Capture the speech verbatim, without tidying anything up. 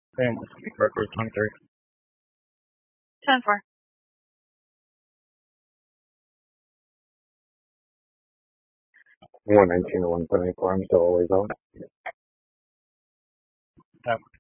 Same. Record twenty-three. ten four. one nineteen to one seventy-four. I'm still always out. Yep.